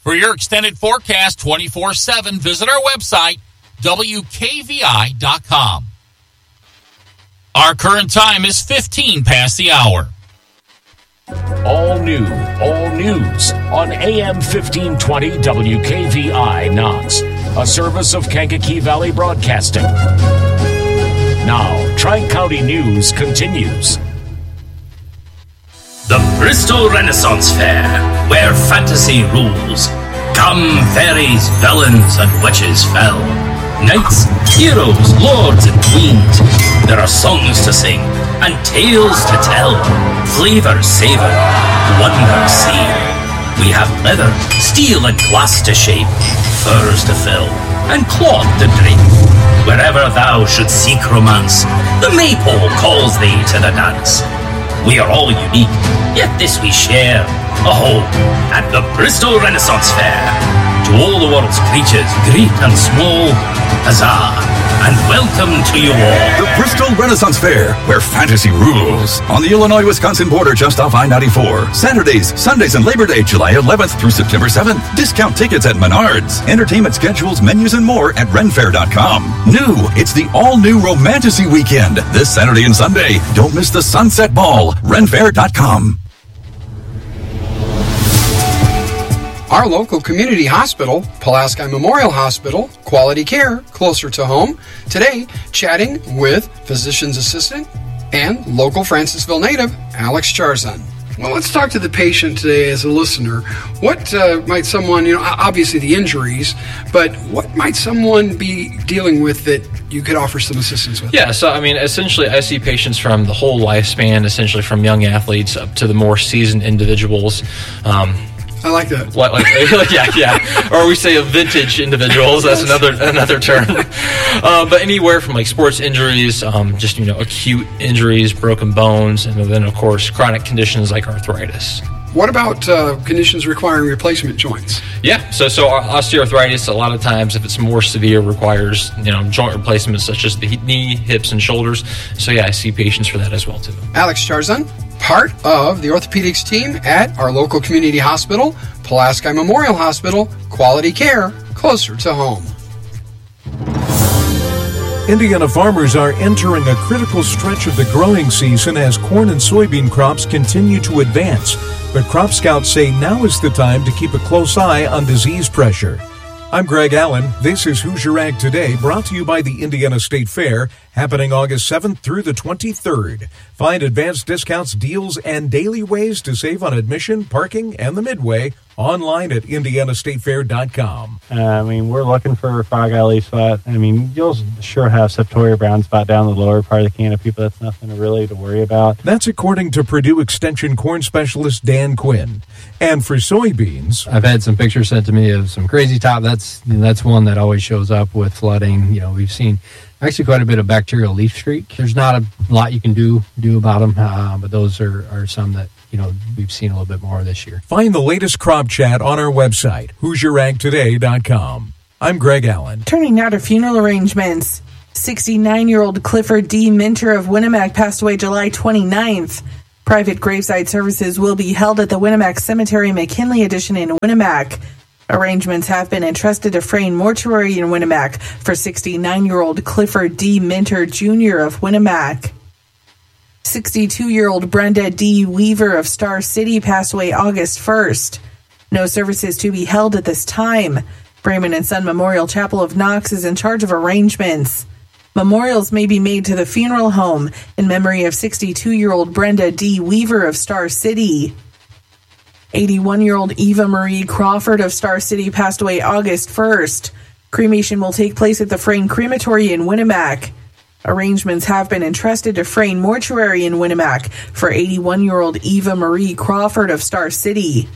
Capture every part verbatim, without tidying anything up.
For your extended forecast twenty-four seven, visit our website, W K V I dot com. Our current time is fifteen past the hour. All new, all news on A M fifteen twenty W K V I Knox, a service of Kankakee Valley Broadcasting. Now, Tri-County News continues. The Bristol Renaissance Fair, where fantasy rules. Come, fairies, villains, and witches fell. Knights, heroes, lords, and queens. There are songs to sing and tales to tell. Flavors savor, wonders see. We have leather, steel, and glass to shape, furs to fill, and cloth to drape. Wherever thou should seek romance, the maypole calls thee to the dance. We are all unique, yet this we share. Oh, at the Bristol Renaissance Fair. To all the world's creatures, great and small, huzzah, and welcome to you all. The Bristol Renaissance Fair, where fantasy rules. On the Illinois-Wisconsin border just off I ninety-four. Saturdays, Sundays, and Labor Day, July eleventh through September seventh. Discount tickets at Menards. Entertainment schedules, menus, and more at ren fair dot com. New, it's the all-new Romantasy Weekend. This Saturday and Sunday. Don't miss the Sunset Ball. ren fair dot com. Our local community hospital, Pulaski Memorial Hospital, quality care closer to home. Today, chatting with physician's assistant and local Francisville native, Alex Charzan. Well, let's talk to the patient today as a listener. What uh, might someone, you know, obviously the injuries, but what might someone be dealing with that you could offer some assistance with? Yeah, so I mean, essentially, I see patients from the whole lifespan, essentially from young athletes up to the more seasoned individuals. Um, I like that. Like, like, yeah, yeah. Or we say vintage individuals. That's another another term. Uh, but anywhere from like sports injuries, um, just you know, acute injuries, broken bones, and then of course chronic conditions like arthritis. What about uh, conditions requiring replacement joints? Yeah, so so osteoarthritis, a lot of times, if it's more severe, requires you know joint replacements such as the knee, hips, and shoulders. So yeah, I see patients for that as well too. Alex Charzan, part of the orthopedics team at our local community hospital, Pulaski Memorial Hospital. Quality care closer to home. Indiana farmers are entering a critical stretch of the growing season as corn and soybean crops continue to advance. But crop scouts say now is the time to keep a close eye on disease pressure. I'm Greg Allen. This is Hoosier Ag Today, brought to you by the Indiana State Fair, happening August seventh through the twenty-third. Find advanced discounts, deals, and daily ways to save on admission, parking, and the Midway online at indiana state fair dot com. Uh, I mean, we're looking for frog eye leaf spot. I mean, you'll sure have Septoria brown spot down the lower part of the canopy, but that's nothing really to worry about. That's according to Purdue Extension corn specialist Dan Quinn. And for soybeans, I've had some pictures sent to me of some crazy top. That's that's one that always shows up with flooding. You know, we've seen actually quite a bit of bacterial leaf streak. There's not a lot you can do do about them, uh, but those are, are some that you know we've seen a little bit more this year. Find the latest crop chat on our website, hoosier ag today dot com. I'm Greg Allen. Turning now to funeral arrangements. sixty-nine-year-old Clifford D. Minter of Winnemac passed away July twenty-ninth. Private graveside services will be held at the Winnemac Cemetery McKinley Edition in Winnemac. Arrangements have been entrusted to Frayne Mortuary in Winnemac for sixty-nine-year-old Clifford D. Minter Junior of Winnemac. sixty-two-year-old Brenda D. Weaver of Star City passed away August first. No services to be held at this time. Brayman and Son Memorial Chapel of Knox is in charge of arrangements. Memorials may be made to the funeral home in memory of sixty-two-year-old Brenda D. Weaver of Star City. eighty-one-year-old Eva Marie Crawford of Star City passed away August first. Cremation will take place at the Frayne Crematory in Winnemac. Arrangements have been entrusted to Frayne Mortuary in Winnemac for eighty-one-year-old Eva Marie Crawford of Star City.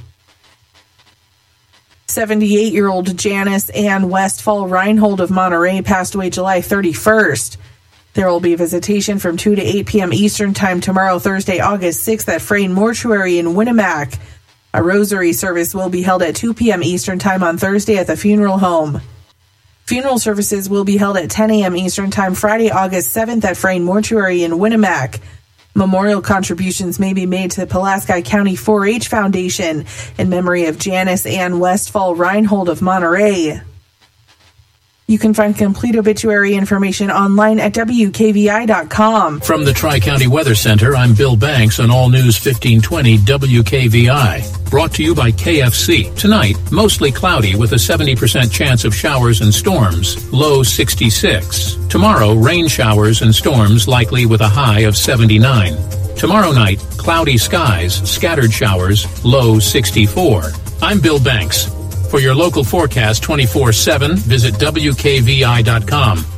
seventy-eight-year-old Janice Ann Westfall Reinhold of Monterey passed away July thirty-first. There will be visitation from two to eight p.m. Eastern Time tomorrow, Thursday, August sixth at Frayne Mortuary in Winnemac. A rosary service will be held at two p.m. Eastern Time on Thursday at the funeral home. Funeral services will be held at ten a.m. Eastern Time Friday, August seventh at Frayne Mortuary in Winnemac. Memorial contributions may be made to the Pulaski County four H Foundation in memory of Janice Ann Westfall Reinhold of Monterey. You can find complete obituary information online at W K V I dot com. From the Tri-County Weather Center, I'm Bill Banks on All News fifteen twenty W K V I. Brought to you by K F C. Tonight, mostly cloudy with a seventy percent chance of showers and storms, low sixty-six. Tomorrow, rain showers and storms likely with a high of seventy-nine. Tomorrow night, cloudy skies, scattered showers, low sixty-four. I'm Bill Banks. For your local forecast twenty-four seven, visit W K V I dot com.